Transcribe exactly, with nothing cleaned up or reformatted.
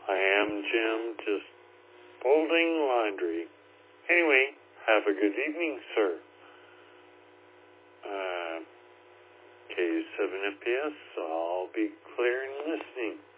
I am Jim, just folding laundry. Anyway, have a good evening, sir. Uh, K seven F P S, I'll be clear and listening.